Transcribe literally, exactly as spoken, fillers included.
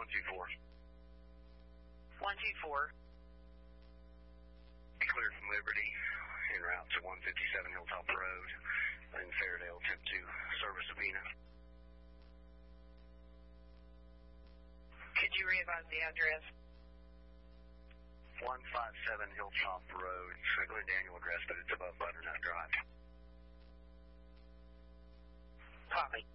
one two four. one two four. Clear from Liberty, en route to one fifty-seven Hilltop Road in Fairdale, attempt to service Sabina. Could you re-advise the address? one fifty-seven Hilltop Road. It's a Glen Daniel address, but it's above Butternut Drive. Copy.